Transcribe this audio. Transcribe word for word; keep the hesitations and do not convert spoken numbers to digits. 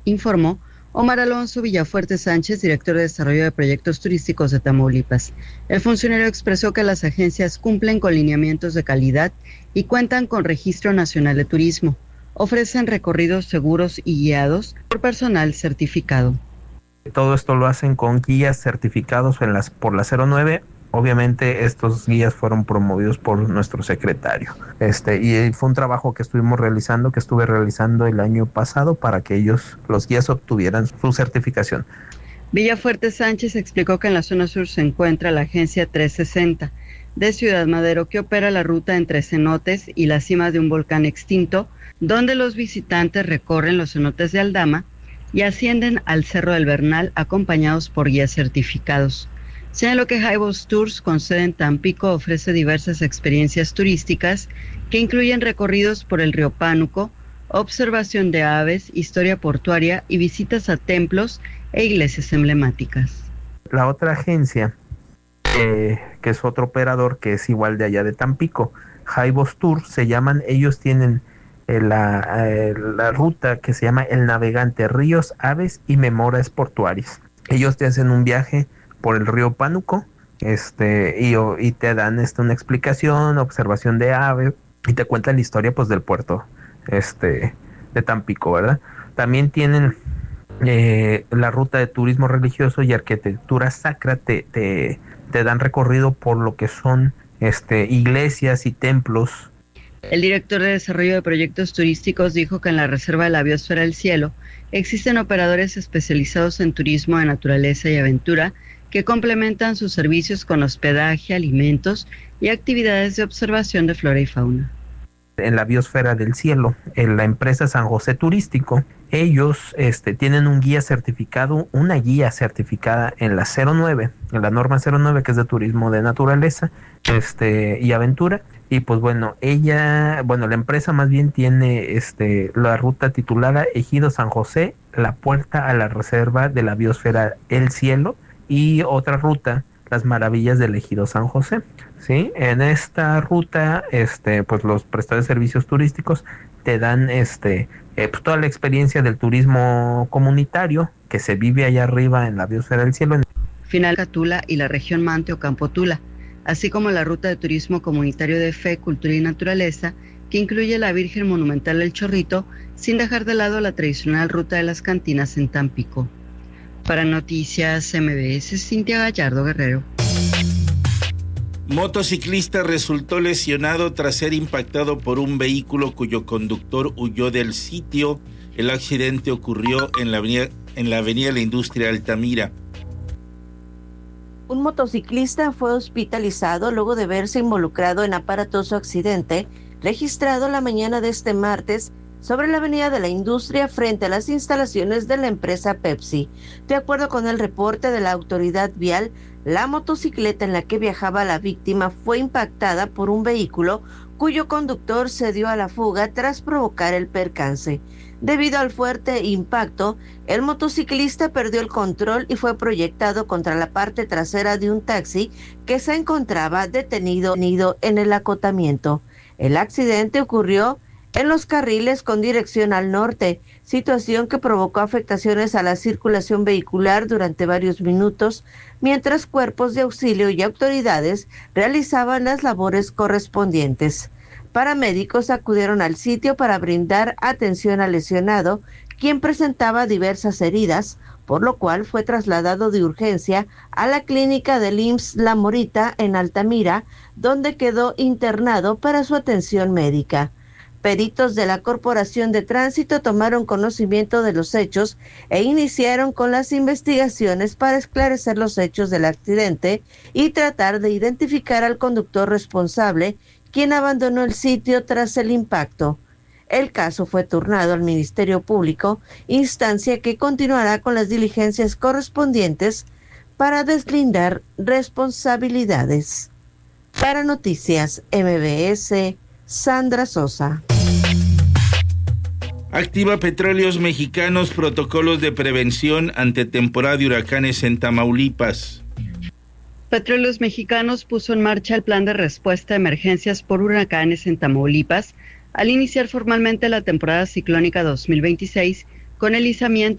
informó Omar Alonso Villafuerte Sánchez, director de Desarrollo de Proyectos Turísticos de Tamaulipas. El funcionario expresó que las agencias cumplen con lineamientos de calidad y cuentan con Registro Nacional de Turismo. Ofrecen recorridos seguros y guiados por personal certificado. Todo esto lo hacen con guías certificados en las, por la cero nueve. Obviamente estos guías fueron promovidos por nuestro secretario. Este, y fue un trabajo que estuvimos realizando, que estuve realizando el año pasado para que ellos, los guías, obtuvieran su certificación. Villafuerte Sánchez explicó que en la zona sur se encuentra la agencia trescientos sesenta de Ciudad Madero, que opera la ruta entre cenotes y la cima de un volcán extinto, donde los visitantes recorren los cenotes de Aldama y ascienden al Cerro del Bernal acompañados por guías certificados. Señaló que Jaibos Tours, con sede en Tampico, ofrece diversas experiencias turísticas que incluyen recorridos por el río Pánuco, observación de aves, historia portuaria y visitas a templos e iglesias emblemáticas. La otra agencia, eh, que es otro operador que es igual de allá de Tampico, Jaibos Tours, se llaman, ellos tienen eh, la, eh, la ruta que se llama El Navegante, Ríos, Aves y Memorias Portuarias. Ellos te hacen un viaje por el río Pánuco, este, y, y te dan este, una explicación, observación de aves, y te cuentan la historia pues del puerto este, de Tampico, ¿verdad? También tienen eh, la ruta de turismo religioso y arquitectura sacra, te, te, te dan recorrido por lo que son este, iglesias y templos. El director de Desarrollo de Proyectos Turísticos dijo que en la Reserva de la Biosfera del Cielo existen operadores especializados en turismo de naturaleza y aventura que complementan sus servicios con hospedaje, alimentos y actividades de observación de flora y fauna. En la Biosfera del Cielo, en la empresa San José Turístico, ellos este, tienen un guía certificado, una guía certificada en la cero nueve, en la norma cero nueve, que es de turismo de naturaleza este, y aventura. Y pues bueno, ella, bueno, la empresa más bien tiene este, la ruta titulada Ejido San José, la puerta a la reserva de la Biosfera El Cielo, y otra ruta, las maravillas del Ejido San José, ¿sí? En esta ruta, este, pues los prestadores de servicios turísticos te dan este, eh, pues toda la experiencia del turismo comunitario que se vive allá arriba en la Biosfera del Cielo. Final Tula y la región Mante o Campo Tula, así como la ruta de turismo comunitario de fe, cultura y naturaleza, que incluye la Virgen Monumental del Chorrito, sin dejar de lado la tradicional ruta de las cantinas en Tampico. Para Noticias M B S, Cintia Gallardo Guerrero. Motociclista resultó lesionado tras ser impactado por un vehículo cuyo conductor huyó del sitio. El accidente ocurrió en la avenida, en la avenida La Industria Altamira. Un motociclista fue hospitalizado luego de verse involucrado en aparatoso accidente registrado la mañana de este martes sobre la avenida de la Industria frente a las instalaciones de la empresa Pepsi. De acuerdo con el reporte de la autoridad vial, la motocicleta en la que viajaba la víctima fue impactada por un vehículo cuyo conductor se dio a la fuga tras provocar el percance. Debido al fuerte impacto, el motociclista perdió el control y fue proyectado contra la parte trasera de un taxi que se encontraba detenido en el acotamiento. El accidente ocurrió en los carriles con dirección al norte, situación que provocó afectaciones a la circulación vehicular durante varios minutos, mientras cuerpos de auxilio y autoridades realizaban las labores correspondientes. Paramédicos acudieron al sitio para brindar atención al lesionado, quien presentaba diversas heridas, por lo cual fue trasladado de urgencia a la clínica del I M S S La Morita en Altamira, donde quedó internado para su atención médica. Peritos de la Corporación de Tránsito tomaron conocimiento de los hechos e iniciaron con las investigaciones para esclarecer los hechos del accidente y tratar de identificar al conductor responsable, quien abandonó el sitio tras el impacto. El caso fue turnado al Ministerio Público, instancia que continuará con las diligencias correspondientes para deslindar responsabilidades. Para Noticias M B S, Sandra Sosa. Activa Petróleos Mexicanos protocolos de prevención ante temporada de huracanes en Tamaulipas. Petróleos Mexicanos puso en marcha el plan de respuesta a emergencias por huracanes en Tamaulipas al iniciar formalmente la temporada ciclónica dos mil veintiséis con el izamiento